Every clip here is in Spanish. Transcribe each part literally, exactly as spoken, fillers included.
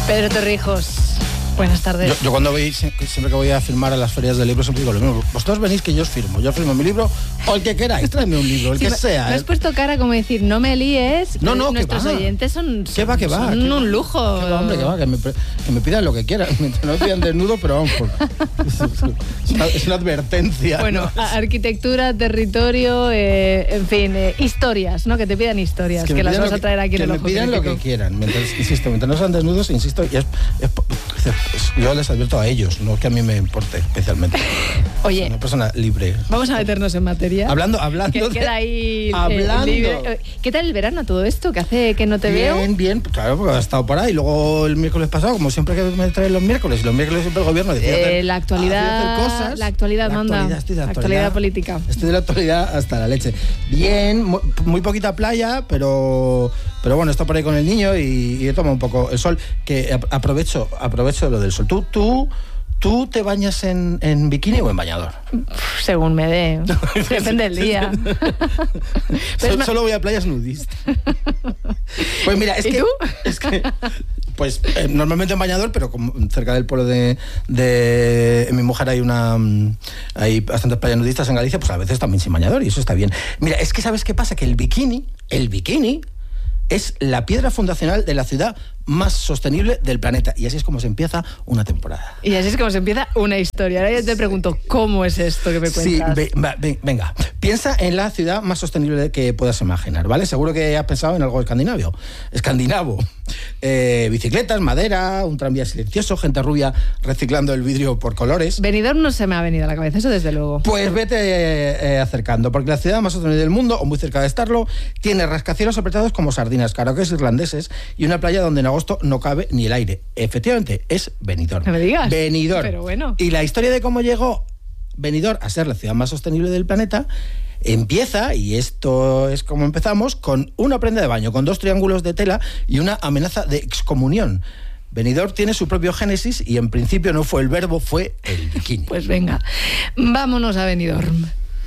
Pedro Torrijos, buenas tardes. Yo, yo cuando voy, siempre que voy a firmar a las ferias de libros, siempre digo lo mismo. Vosotros venís que yo os firmo. Yo os firmo mi libro o el que queráis. Tráeme un libro, el Sí, que me, sea. Me has puesto cara como decir, no me líes. No, no, nuestros que va. oyentes son, ¿Qué va, qué va? son ¿Qué un va? lujo. ¿Qué va, hombre, qué va? Que me, que me pidan lo que quieran. No me pidan desnudo, pero vamos. Por, es, una, es una advertencia. Bueno, ¿no? arquitectura, territorio, eh, en fin, eh, historias, ¿no? Que te pidan historias, Es que, que las vas que, a traer aquí en el Que Ojo me pidan Crítico. lo que quieran. Mientras, insisto, mientras no sean desnudos, insisto, y es, es, es, yo les advierto a ellos, no que a mí me importe especialmente. Oye, Soy una persona libre. vamos a meternos en materia. Hablando, hablando. Que de, queda ahí. hablando. Eh, ¿Qué tal el verano todo esto? ¿Que hace que no te bien, veo? Bien, bien, claro, porque ha estado por ahí. Luego el miércoles pasado, como siempre que me traen los miércoles, y los miércoles siempre el gobierno decía. Eh, hacer, la actualidad. hacer cosas. La actualidad la manda. Actualidad, estoy de la actualidad, actualidad política. Estoy de la actualidad hasta la leche. Bien, muy, muy poquita playa, pero pero bueno, estoy por ahí con el niño y, y he tomado un poco el sol, que aprovecho, aprovecho lo del sol. Tú, tú. ¿Tú te bañas en, en bikini o en bañador? Según me dé. Depende del día. Solo, solo voy a playas nudistas. Pues mira, es ¿Y que, tú? Es que pues eh, normalmente en bañador, pero como cerca del pueblo de, de mi mujer hay una hay bastantes playas nudistas en Galicia, pues a veces también sin bañador y eso está bien. Mira, es que ¿sabes qué pasa? Que el bikini, el bikini es la piedra fundacional de la ciudad más sostenible del planeta. Y así es como se empieza una temporada. Y así es como se empieza una historia. Ahora yo te pregunto, ¿cómo es esto que me cuentas? Sí, ve, va, ve, venga. Piensa en la ciudad más sostenible que puedas imaginar, ¿vale? Seguro que has pensado en algo escandinavio. Escandinavo. Eh, bicicletas, madera, un tranvía silencioso, gente rubia reciclando el vidrio por colores. Benidorm no se me ha venido a la cabeza, eso desde luego. Pues vete eh, acercando, porque la ciudad más sostenible del mundo, o muy cerca de estarlo, tiene rascacielos apretados como sardinas, karaokes irlandeses y una playa donde en agosto no cabe ni el aire. Efectivamente, es Benidorm. No me digas. Benidorm. Pero bueno. Y la historia de cómo llegó Benidorm a ser la ciudad más sostenible del planeta empieza, y esto es como empezamos, con una prenda de baño, con dos triángulos de tela y una amenaza de excomunión. Benidorm tiene su propio génesis y en principio no fue el verbo, fue el bikini. Pues venga, vámonos a Benidorm.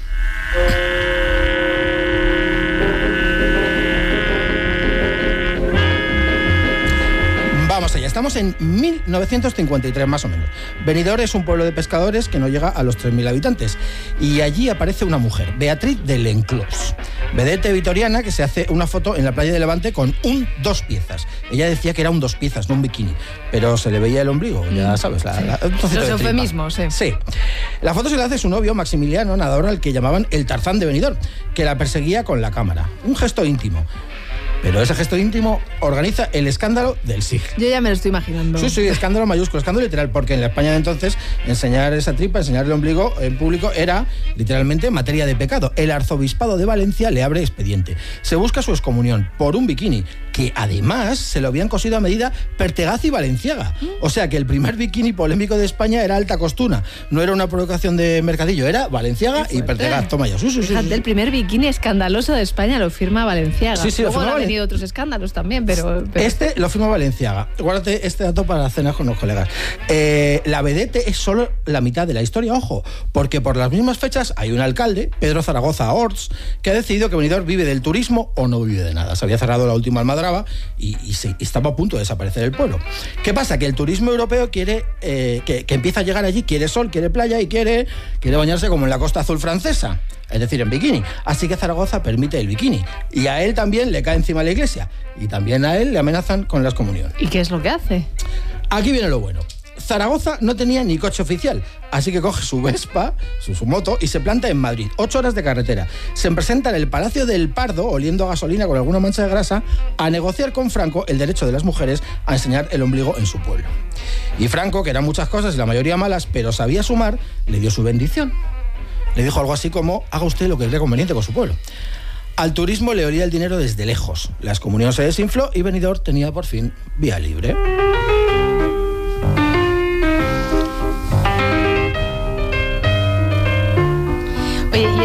Vamos allá, estamos en mil novecientos cincuenta y tres más o menos. Benidorm es un pueblo de pescadores que no llega a los tres mil habitantes. Y allí aparece una mujer, Beatriz de Lenclós, vedette vitoriana que se hace una foto en la playa de Levante con un dos piezas. Ella decía que era un dos piezas, no un bikini, pero se le veía el ombligo, ya sabes. La, la, Los eufemismos, eh. Sí. La foto se la hace su novio, Maximiliano, nadador al que llamaban el Tarzán de Benidorm, que la perseguía con la cámara. Un gesto íntimo. Pero ese gesto íntimo organiza el escándalo del siglo. Yo ya me lo estoy imaginando. Sí, sí, escándalo mayúsculo, escándalo literal, porque en la España de entonces enseñar esa tripa, enseñar el ombligo en público era literalmente materia de pecado. El arzobispado de Valencia le abre expediente. Se busca su excomunión por un bikini que además se lo habían cosido a medida Pertegaz y Valenciaga. O sea que el primer bikini polémico de España era alta costura. No era una provocación de mercadillo, era Valenciaga y Pertegaz. Toma ya. Sí, sí, sí, Fíjate, sí. el primer bikini escandaloso de España lo firma Valenciaga. Sí, sí, lo Luego firma han Valen- venido otros escándalos también, pero... pero... Este lo firma Valenciaga. Guárdate este dato para las cenas con los colegas. Eh, la vedette es solo la mitad de la historia, ojo, porque por las mismas fechas hay un alcalde, Pedro Zaragoza Orts, que ha decidido que Benidorm vive del turismo o no vive de nada. Se había cerrado la última almadraba y, y, se, y estaba a punto de desaparecer el pueblo. ¿Qué pasa? Que el turismo europeo quiere eh, que, que empieza a llegar allí, quiere sol, quiere playa y quiere, quiere bañarse como en la Costa Azul francesa. Es decir, en bikini. Así que Zaragoza permite el bikini. Y a él también le cae encima la iglesia. Y también a él le amenazan con la excomunión. ¿Y qué es lo que hace? Aquí viene lo bueno. Zaragoza no tenía ni coche oficial, así que coge su Vespa, su, su moto, y se planta en Madrid. Ocho horas de carretera. Se presenta en el Palacio del Pardo, oliendo a gasolina con alguna mancha de grasa, a negociar con Franco el derecho de las mujeres a enseñar el ombligo en su pueblo. Y Franco, que eran muchas cosas y la mayoría malas, pero sabía sumar, le dio su bendición. Le dijo algo así como, haga usted lo que crea conveniente con su pueblo. Al turismo le olía el dinero desde lejos. La excomunión se desinfló y Benidorm tenía por fin vía libre. Oye, y eso es literal.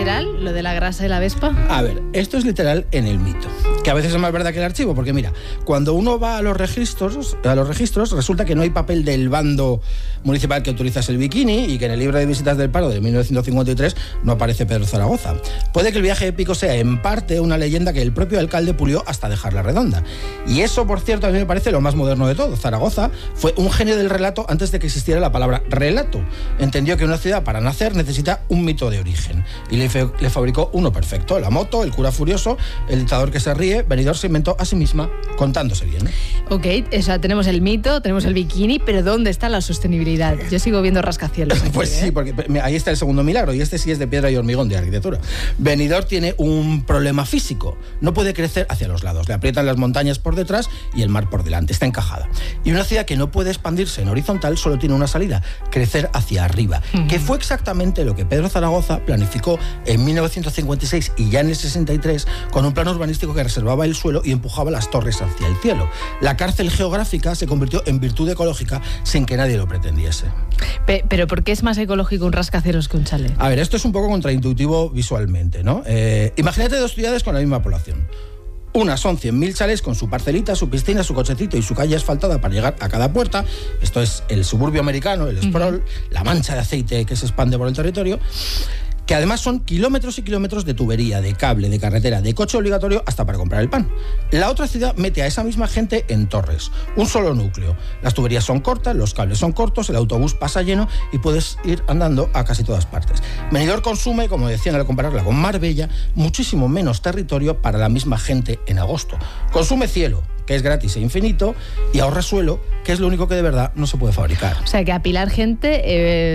literal, lo de la grasa de la Vespa? A ver, esto es literal en el mito, que a veces es más verdad que el archivo, porque mira, cuando uno va a los registros, a los registros resulta que no hay papel del bando municipal que autoriza el bikini y que en el libro de visitas del paro de mil novecientos cincuenta y tres no aparece Pedro Zaragoza. Puede que el viaje épico sea en parte una leyenda que el propio alcalde pulió hasta dejarla redonda. Y eso, por cierto, a mí me parece lo más moderno de todo. Zaragoza fue un genio del relato antes de que existiera la palabra relato. Entendió que una ciudad para nacer necesita un mito de origen y le, fe, le fabricó uno perfecto. La moto, el cura furioso, el dictador que se ríe. Benidorm se inventó a sí misma contándose bien. Ok, o sea, tenemos el mito, tenemos el bikini, pero ¿dónde está la sostenibilidad? Yo sigo viendo rascacielos aquí, Pues sí, ¿eh? porque ahí está el segundo milagro, y este sí es de piedra y hormigón, de arquitectura. Benidorm tiene un problema físico. No puede crecer hacia los lados. Le aprietan las montañas por detrás y el mar por delante. Está encajada. Y una ciudad que no puede expandirse en horizontal solo tiene una salida: crecer hacia arriba. Uh-huh. Que fue exactamente lo que Pedro Zaragoza planificó en mil novecientos cincuenta y seis y ya en el sesenta y tres con un plano urbanístico que reservaba el suelo y empujaba las torres hacia el cielo. La cárcel geográfica se convirtió en virtud ecológica sin que nadie lo pretendiese. Pe- pero ¿por qué es más ecológico un rascacielos que un chalet? A ver, esto es un poco contraintuitivo visualmente, ¿no? Eh, imagínate dos ciudades con la misma población. Una son cien mil chalés con su parcelita, su piscina, su cochecito y su calle asfaltada para llegar a cada puerta. Esto es el suburbio americano, el sprawl, uh-huh. la mancha de aceite que se expande por el territorio, que además son kilómetros y kilómetros de tubería, de cable, de carretera, de coche obligatorio hasta para comprar el pan. La otra ciudad mete a esa misma gente en torres, un solo núcleo. Las tuberías son cortas, los cables son cortos, el autobús pasa lleno y puedes ir andando a casi todas partes. Benidorm consume, como decían al compararla con Marbella, muchísimo menos territorio para la misma gente en agosto. Consume cielo, que es gratis e infinito, y ahorra suelo, que es lo único que de verdad no se puede fabricar. O sea, que apilar gente... Eh...